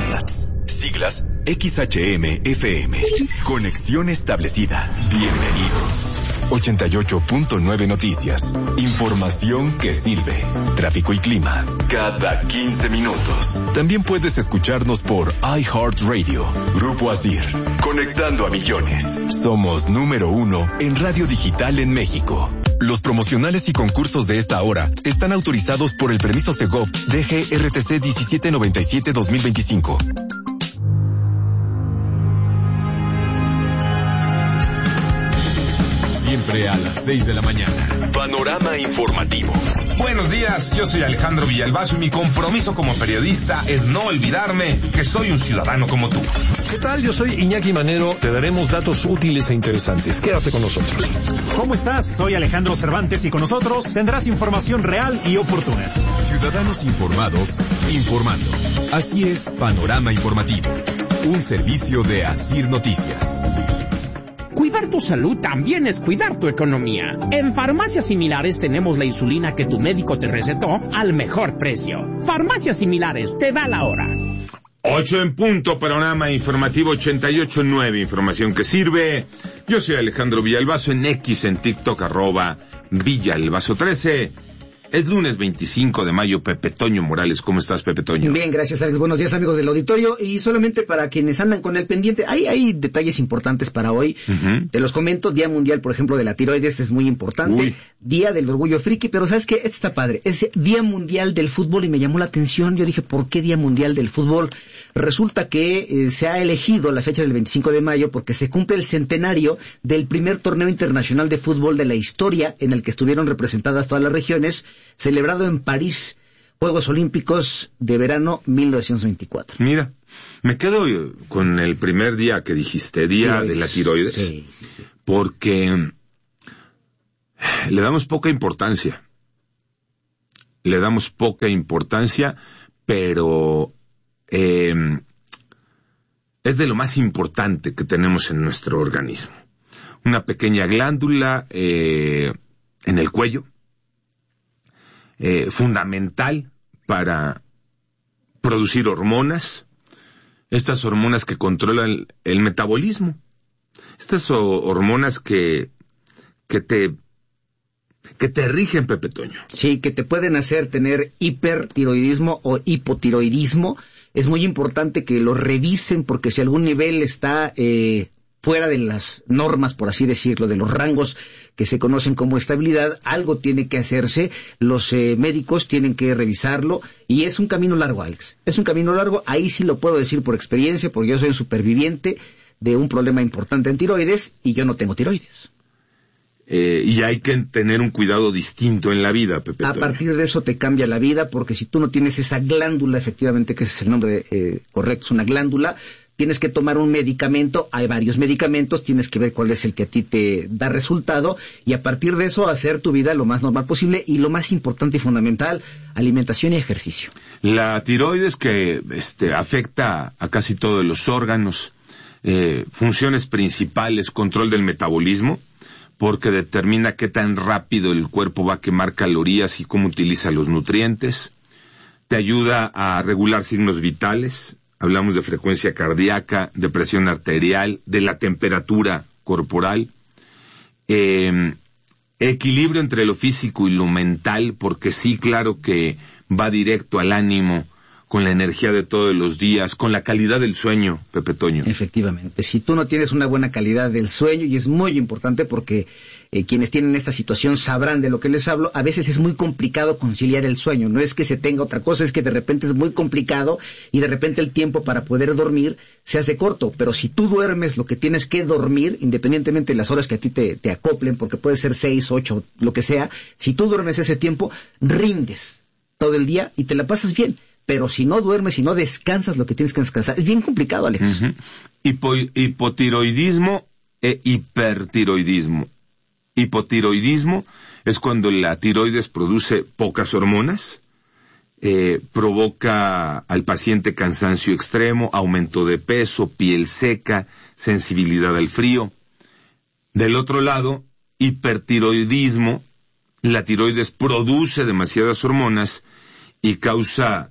Standards. Siglas XHM-FM. Conexión establecida. Bienvenido. 88.9 Noticias. Información que sirve. Tráfico y clima. Cada 15 minutos. También puedes escucharnos por iHeartRadio. Grupo Asir. Conectando a millones. Somos número 1 en radio digital en México. Los promocionales y concursos de esta hora están autorizados por el permiso Segov DGRTC 1797-2025. Siempre a las 6 de la mañana. Panorama informativo. Buenos días, yo soy Alejandro Villalbazo y mi compromiso como periodista es no olvidarme que soy un ciudadano como tú. ¿Qué tal? Yo soy Iñaki Manero. Te daremos datos útiles e interesantes. Quédate con nosotros. ¿Cómo estás? Soy Alejandro Cervantes y con nosotros tendrás información real y oportuna. Ciudadanos informados, informando. Así es, Panorama Informativo. Un servicio de Asir Noticias. Cuidar tu salud también es cuidar tu economía. En Farmacias Similares tenemos la insulina que tu médico te recetó al mejor precio. Farmacias Similares, te da la hora. 8 en punto, Panorama Informativo 88.9, información que sirve. Yo soy Alejandro Villalbazo en X, en TikTok, @Villalbazo13. Es lunes 25 de mayo, Pepe Toño Morales. ¿Cómo estás, Pepe Toño? Bien, gracias, Alex. Buenos días, amigos del auditorio. Y solamente para quienes andan con el pendiente, hay detalles importantes para hoy. Te los comento. Día Mundial, por ejemplo, de la tiroides es muy importante. Uy. Día del Orgullo Friki, pero ¿sabes qué? Este está padre. Es Día Mundial del Fútbol y me llamó la atención. Yo dije, ¿por qué Día Mundial del Fútbol? Resulta que se ha elegido la fecha del 25 de mayo porque se cumple el centenario del primer torneo internacional de fútbol de la historia en el que estuvieron representadas todas las regiones, celebrado en París, Juegos Olímpicos de Verano 1924. Mira, me quedo con el primer día que dijiste, Día de la Tiroides, sí. porque le damos poca importancia. Pero es de lo más importante que tenemos en nuestro organismo. Una pequeña glándula en el cuello, fundamental para producir hormonas, estas hormonas que controlan el metabolismo, estas hormonas que te rigen, Pepe Toño. Sí, que te pueden hacer tener hipertiroidismo o hipotiroidismo. Es muy importante que lo revisen porque si algún nivel está fuera de las normas, por así decirlo, de los rangos que se conocen como estabilidad, algo tiene que hacerse, los médicos tienen que revisarlo y es un camino largo, Alex. Es un camino largo, ahí sí lo puedo decir por experiencia, porque yo soy un superviviente de un problema importante en tiroides y yo no tengo tiroides. Y hay que tener un cuidado distinto en la vida, Pepe. A partir de eso te cambia la vida, porque si tú no tienes esa glándula, efectivamente, que ese es el nombre correcto, es una glándula, tienes que tomar un medicamento, hay varios medicamentos, tienes que ver cuál es el que a ti te da resultado, y a partir de eso hacer tu vida lo más normal posible, y lo más importante y fundamental, alimentación y ejercicio. La tiroides que afecta a casi todos los órganos, funciones principales, control del metabolismo, porque determina qué tan rápido el cuerpo va a quemar calorías y cómo utiliza los nutrientes. Te ayuda a regular signos vitales. Hablamos de frecuencia cardíaca, de presión arterial, de la temperatura corporal. Equilibrio entre lo físico y lo mental, porque sí, claro que va directo al ánimo, con la energía de todos los días, con la calidad del sueño, Pepe Toño. Efectivamente, si tú no tienes una buena calidad del sueño, y es muy importante porque quienes tienen esta situación sabrán de lo que les hablo, a veces es muy complicado conciliar el sueño, no es que se tenga otra cosa, es que de repente es muy complicado y de repente el tiempo para poder dormir se hace corto, pero si tú duermes lo que tienes que dormir, independientemente de las horas que a ti te acoplen, porque puede ser 6, 8, lo que sea, si tú duermes ese tiempo, rindes todo el día y te la pasas bien. Pero si no duermes, si no descansas lo que tienes que descansar, es bien complicado, Alex. Hipotiroidismo e hipertiroidismo. Hipotiroidismo es cuando la tiroides produce pocas hormonas, provoca al paciente cansancio extremo, aumento de peso, piel seca, sensibilidad al frío. Del otro lado, hipertiroidismo, la tiroides produce demasiadas hormonas y causa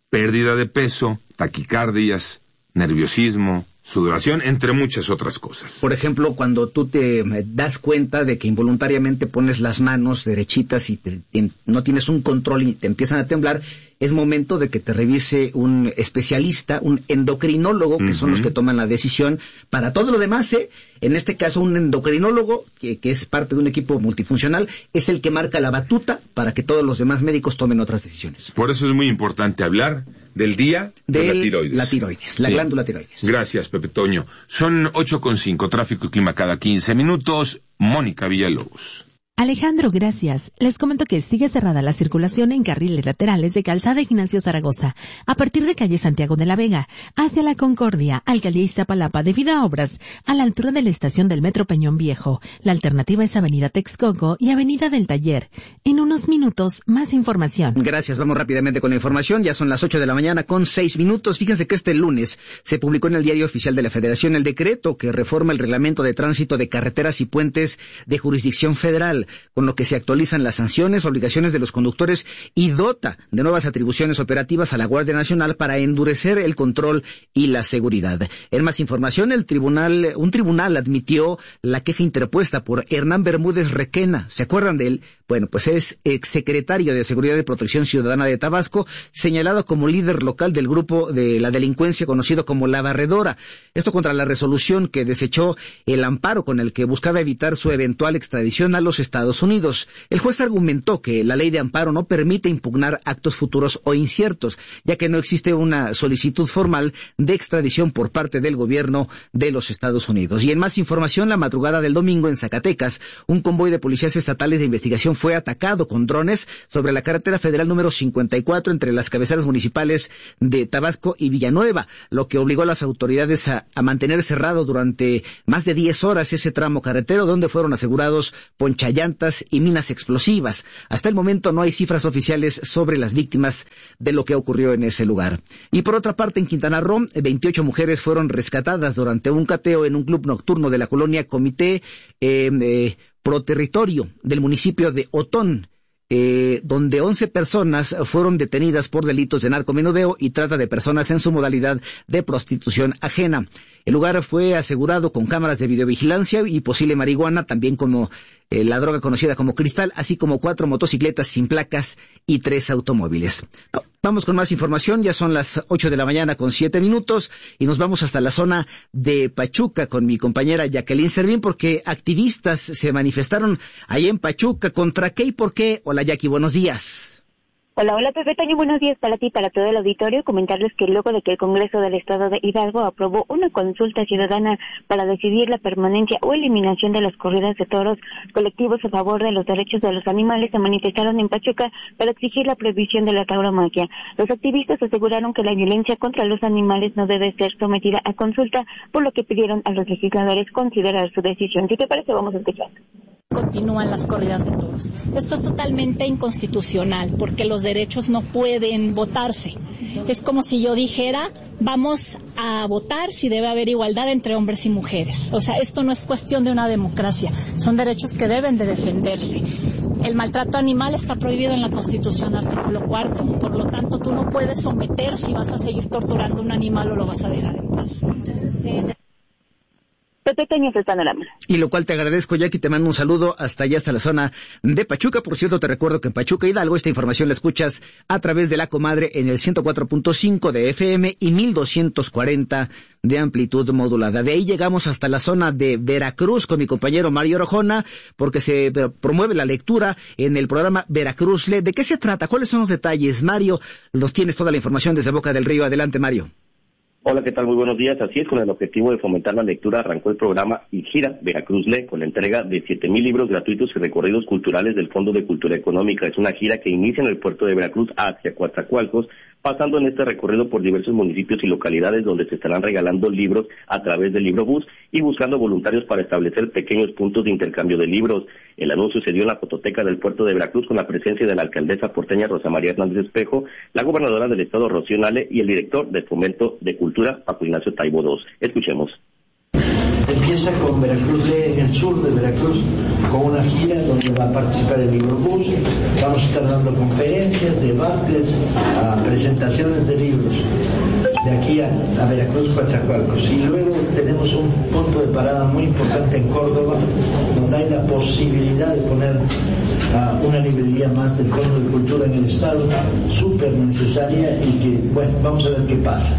pérdida de peso, taquicardias, nerviosismo, sudoración, entre muchas otras cosas. Por ejemplo, cuando tú te das cuenta de que involuntariamente pones las manos derechitas y no tienes un control y te empiezan a temblar, es momento de que te revise un especialista, un endocrinólogo, que son los que toman la decisión. Para todo lo demás, en este caso un endocrinólogo, que es parte de un equipo multifuncional, es el que marca la batuta para que todos los demás médicos tomen otras decisiones. Por eso es muy importante hablar del día de la tiroides. La tiroides, la glándula tiroides. Gracias, Pepe Toño. Son 8:05, tráfico y clima cada 15 minutos. Mónica Villalobos. Alejandro, gracias. Les comento que sigue cerrada la circulación en carriles laterales de Calzada Ignacio Zaragoza, a partir de calle Santiago de la Vega, hacia la Concordia, Alcaldía Iztapalapa, debido a obras a la altura de la estación del Metro Peñón Viejo. La alternativa es Avenida Texcoco y Avenida del Taller. En unos minutos, más información. Gracias, vamos rápidamente con la información. Ya son las 8 de la mañana con 6 minutos. Fíjense que este lunes se publicó en el Diario Oficial de la Federación el decreto que reforma el reglamento de tránsito de carreteras y puentes de jurisdicción federal, con lo que se actualizan las sanciones, obligaciones de los conductores y dota de nuevas atribuciones operativas a la Guardia Nacional para endurecer el control y la seguridad. En más información, un tribunal admitió la queja interpuesta por Hernán Bermúdez Requena. ¿Se acuerdan de él? Bueno, pues es exsecretario de Seguridad y Protección Ciudadana de Tabasco, señalado como líder local del grupo de la delincuencia conocido como La Barredora. Esto contra la resolución que desechó el amparo con el que buscaba evitar su eventual extradición a los Estados Unidos. El juez argumentó que la ley de amparo no permite impugnar actos futuros o inciertos, ya que no existe una solicitud formal de extradición por parte del gobierno de los Estados Unidos. Y en más información, la madrugada del domingo en Zacatecas, un convoy de policías estatales de investigación fue atacado con drones sobre la carretera federal número 54 entre las cabeceras municipales de Tabasco y Villanueva, lo que obligó a las autoridades a mantener cerrado durante más de 10 horas ese tramo carretero, donde fueron asegurados ponchallantas y minas explosivas. Hasta el momento no hay cifras oficiales sobre las víctimas de lo que ocurrió en ese lugar. Y por otra parte, en Quintana Roo, 28 mujeres fueron rescatadas durante un cateo en un club nocturno de la colonia Comité Pro Territorio del municipio de Otón, donde 11 personas fueron detenidas por delitos de narcomenudeo y trata de personas en su modalidad de prostitución ajena. El lugar fue asegurado con cámaras de videovigilancia y posible marihuana, también como la droga conocida como cristal, así como 4 motocicletas sin placas y 3 automóviles. Vamos con más información, ya son las 8 de la mañana con 7 minutos y nos vamos hasta la zona de Pachuca con mi compañera Jacqueline Servín, porque activistas se manifestaron ahí en Pachuca. ¿Contra qué y por qué? Hola Jackie, buenos días. Hola Pepe Toño, buenos días para ti y para todo el auditorio. Comentarles que luego de que el Congreso del Estado de Hidalgo aprobó una consulta ciudadana para decidir la permanencia o eliminación de las corridas de toros, colectivos a favor de los derechos de los animales se manifestaron en Pachuca para exigir la prohibición de la tauromaquia. Los activistas aseguraron que la violencia contra los animales no debe ser sometida a consulta, por lo que pidieron a los legisladores considerar su decisión. ¿Qué te parece? Vamos a escuchar. Continúan las corridas de toros. Esto es totalmente inconstitucional porque los derechos no pueden votarse. Es como si yo dijera, vamos a votar si debe haber igualdad entre hombres y mujeres. O sea, esto no es cuestión de una democracia, son derechos que deben de defenderse. El maltrato animal está prohibido en la Constitución, artículo 4. Por lo tanto, tú no puedes someter si vas a seguir torturando a un animal o lo vas a dejar en paz. Pepe Toño, el panorama. Y lo cual te agradezco, Jackie, te mando un saludo hasta allá, hasta la zona de Pachuca. Por cierto, te recuerdo que en Pachuca, Hidalgo, esta información la escuchas a través de La Comadre en el 104.5 de FM y 1240 de amplitud modulada. De ahí llegamos hasta la zona de Veracruz con mi compañero Mario Orojona, porque se promueve la lectura en el programa Veracruz Lee. ¿De qué se trata? ¿Cuáles son los detalles? Mario, los tienes toda la información desde Boca del Río. Adelante, Mario. Hola, ¿qué tal? Muy buenos días. Así es, con el objetivo de fomentar la lectura, arrancó el programa y gira Veracruz Lee, con la entrega de 7,000 libros gratuitos y recorridos culturales del Fondo de Cultura Económica. Es una gira que inicia en el puerto de Veracruz hacia Coatzacoalcos, pasando en este recorrido por diversos municipios y localidades donde se estarán regalando libros a través del Librobús y buscando voluntarios para establecer pequeños puntos de intercambio de libros. El anuncio se dio en la fototeca del puerto de Veracruz con la presencia de la alcaldesa porteña Rosa María Hernández Espejo, la gobernadora del estado Rocío Nale y el director de Fomento de Cultura Paco Ignacio Taibo II. Escuchemos. Empieza con Veracruz Lee en el sur de Veracruz, con una gira donde va a participar el Librobús. Vamos a estar dando conferencias, debates, presentaciones de libros de aquí a Veracruz, Coatzacoalcos. Y luego tenemos un punto de parada muy importante en Córdoba, donde hay la posibilidad de poner una librería más del Fondo de Cultura en el Estado, súper necesaria, y que, bueno, vamos a ver qué pasa.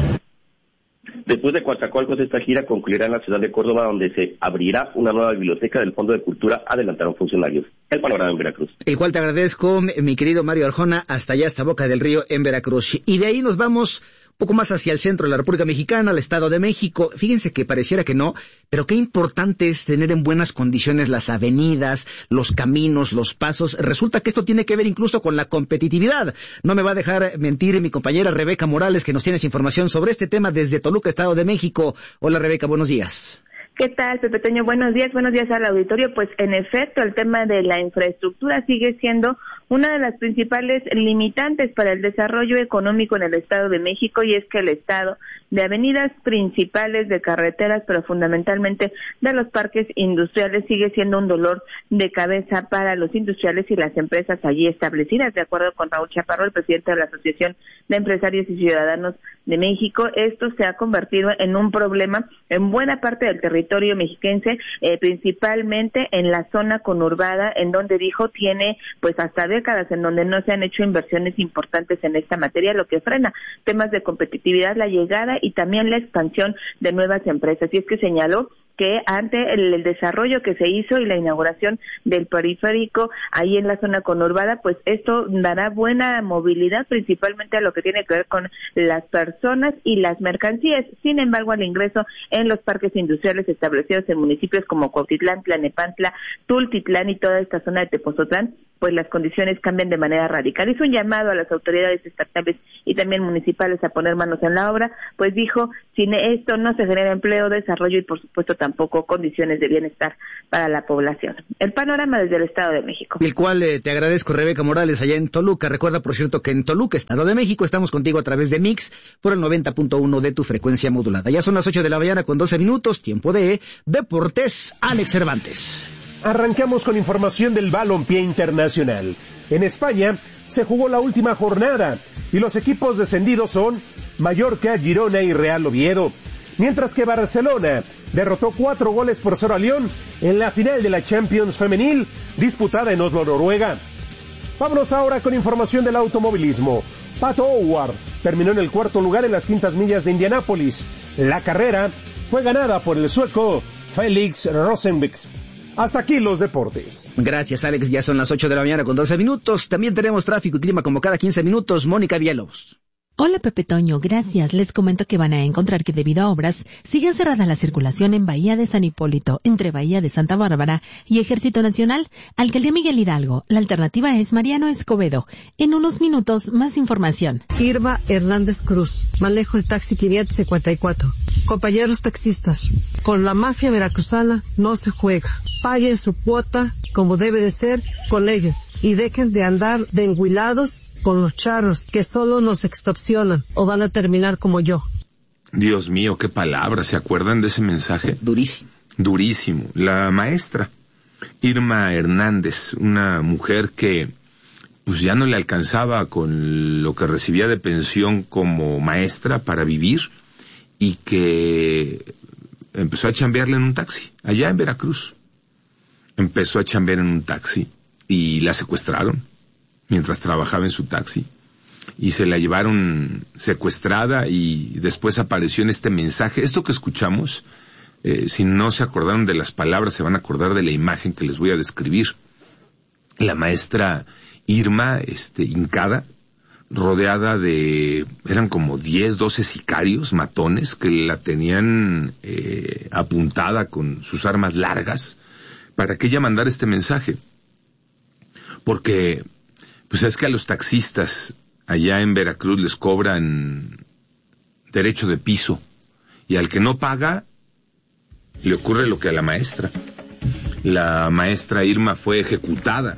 Después de Coatzacoalcos, esta gira concluirá en la ciudad de Córdoba, donde se abrirá una nueva biblioteca del Fondo de Cultura, adelantaron funcionarios. El panorama en Veracruz. El cual te agradezco, mi querido Mario Arjona, hasta allá, hasta Boca del Río, en Veracruz. Y de ahí nos vamos poco más hacia el centro de la República Mexicana, al Estado de México. Fíjense que pareciera que no, pero qué importante es tener en buenas condiciones las avenidas, los caminos, los pasos. Resulta que esto tiene que ver incluso con la competitividad. No me va a dejar mentir mi compañera Rebeca Morales, que nos tiene información sobre este tema desde Toluca, Estado de México. Hola Rebeca, buenos días. ¿Qué tal, Pepe Toño? Buenos días al auditorio. Pues en efecto, el tema de la infraestructura sigue siendo una de las principales limitantes para el desarrollo económico en el Estado de México, y es que el estado de avenidas principales, de carreteras, pero fundamentalmente de los parques industriales, sigue siendo un dolor de cabeza para los industriales y las empresas allí establecidas. De acuerdo con Raúl Chaparro, el presidente de la Asociación de Empresarios y Ciudadanos de México, esto se ha convertido en un problema en buena parte del territorio mexiquense, principalmente en la zona conurbada, en donde dijo tiene pues hasta décadas en donde no se han hecho inversiones importantes en esta materia, lo que frena temas de competitividad, la llegada y también la expansión de nuevas empresas. Y es que señaló que ante el desarrollo que se hizo y la inauguración del periférico ahí en la zona conurbada, pues esto dará buena movilidad, principalmente a lo que tiene que ver con las personas y las mercancías. Sin embargo, al ingreso en los parques industriales establecidos en municipios como Cuautitlán, Tlalnepantla, Tultitlán y toda esta zona de Tepozotlán, pues las condiciones cambian de manera radical. Hizo un llamado a las autoridades estatales y también municipales a poner manos en la obra, pues dijo, sin esto no se genera empleo, desarrollo y por supuesto tampoco condiciones de bienestar para la población. El panorama desde el Estado de México. El cual te agradezco, Rebeca Morales, allá en Toluca. Recuerda, por cierto, que en Toluca, Estado de México, estamos contigo a través de Mix por el 90.1 de tu frecuencia modulada. Ya son las 8 de la mañana con 12 minutos, tiempo de Deportes. Alex Cervantes. Arrancamos con información del balompié internacional. En España se jugó la última jornada y los equipos descendidos son Mallorca, Girona y Real Oviedo. Mientras que Barcelona derrotó 4-0 a Lyon en la final de la Champions Femenil disputada en Oslo, Noruega. Vámonos ahora con información del automovilismo. Pato O'Ward terminó en el cuarto lugar en las 500 millas de Indianápolis. La carrera fue ganada por el sueco Felix Rosenbeck. Hasta aquí los deportes. Gracias, Alex. Ya son las 8 de la mañana con 12 minutos. También tenemos tráfico y clima como cada 15 minutos. Mónica Villalobos. Hola Pepe Toño, gracias. Les comento que van a encontrar que debido a obras sigue cerrada la circulación en Bahía de San Hipólito, entre Bahía de Santa Bárbara y Ejército Nacional, Alcaldía Miguel Hidalgo. La alternativa es Mariano Escobedo. En unos minutos, más información. Irma Hernández Cruz, manejo el taxi 554. Compañeros taxistas, con la mafia veracruzana no se juega. Paguen su cuota como debe de ser con ellos. Y dejen de andar de enguilados con los charros que solo nos extorsionan o van a terminar como yo. Dios mío, qué palabras. ¿Se acuerdan de ese mensaje? Durísimo. Durísimo. La maestra Irma Hernández, una mujer que pues ya no le alcanzaba con lo que recibía de pensión como maestra para vivir y que empezó a chambearle en un taxi, allá en Veracruz. Empezó a chambear en un taxi y la secuestraron mientras trabajaba en su taxi y se la llevaron secuestrada y después apareció en este mensaje. Esto que escuchamos, si no se acordaron de las palabras, se van a acordar de la imagen que les voy a describir. La maestra Irma, hincada, rodeada de, eran como 10, 12 sicarios, matones, que la tenían apuntada con sus armas largas para que ella mandara este mensaje. Porque, pues es que a los taxistas allá en Veracruz les cobran derecho de piso y al que no paga le ocurre lo que a la maestra. La maestra Irma fue ejecutada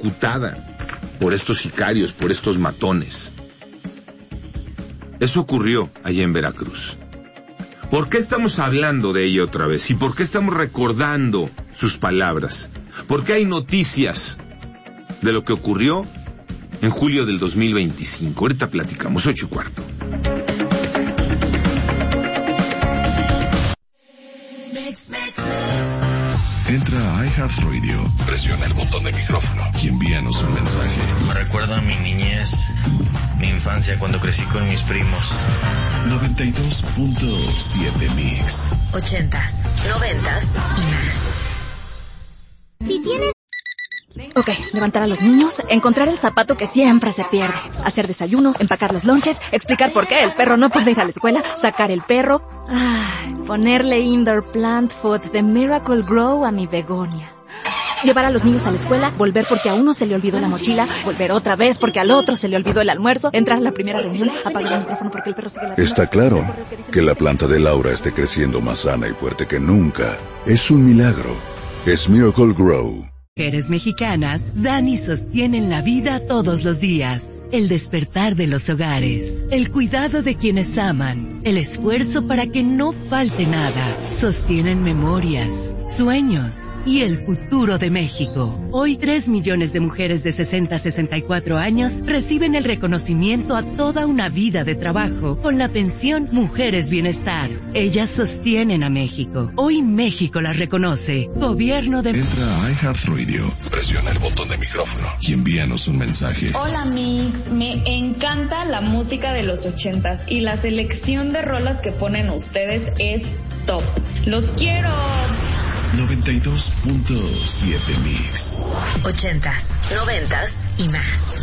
por estos sicarios, por estos matones. Eso ocurrió allá en Veracruz. ¿Por qué estamos hablando de ella otra vez? ¿Y por qué estamos recordando sus palabras? ¿Por qué hay noticias de lo que ocurrió en julio del 2025? Ahorita platicamos, 8:15. Entra a iHeartRadio, presiona el botón de micrófono y envíanos un mensaje. Me recuerda a mi niñez, mi infancia cuando crecí con mis primos. 92.7 Mix. 80s, 90s y más. Si tienes... Ok, levantar a los niños, encontrar el zapato que siempre se pierde, hacer desayunos, empacar los lonches, explicar por qué el perro no puede ir a la escuela, sacar el perro, ponerle indoor plant food de Miracle Grow a mi begonia. Llevar a los niños a la escuela, volver porque a uno se le olvidó la mochila, volver otra vez porque al otro se le olvidó el almuerzo, entrar a la primera reunión, apagar el micrófono porque el perro sigue ladrando. Está claro que la planta de Laura esté creciendo más sana y fuerte que nunca. Es un milagro. Es Miracle Grow. Mujeres mexicanas dan y sostienen la vida todos los días. El despertar de los hogares, el cuidado de quienes aman, el esfuerzo para que no falte nada. Sostienen memorias, sueños y el futuro de México. Hoy 3 millones de mujeres de 60 a 64 años reciben el reconocimiento a toda una vida de trabajo con la pensión Mujeres Bienestar. Ellas sostienen a México. Hoy México las reconoce. Gobierno de... Entra a iHeartRadio, presiona el botón de micrófono y envíanos un mensaje. Hola Mix, me encanta la música de los 80s y la selección de rolas que ponen ustedes es top. ¡Los quiero! 92.7 Mix. 80s, 90s y más.